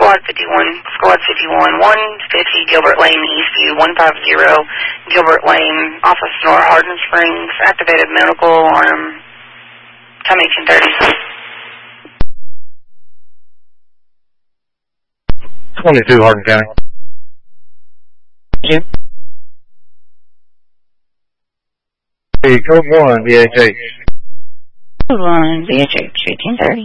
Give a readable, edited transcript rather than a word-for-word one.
Squad 51, 150 Gilbert Lane, Eastview, 150 Gilbert Lane, Office Nor Hardin Springs, activated medical alarm, time 1830. 22 Hardin County. Jim? Hey, code 1, VHH. Code 1, VHH, 1830.